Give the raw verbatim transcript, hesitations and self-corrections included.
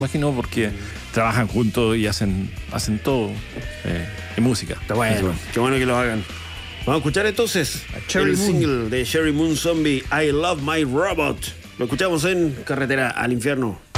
imagino, porque mm. trabajan juntos y hacen, hacen todo eh, en música. Está bueno, qué bueno que lo hagan. Vamos a escuchar entonces el single de Cherry Moon Zombie, I Love My Robot. Lo escuchamos en Carretera al Infierno.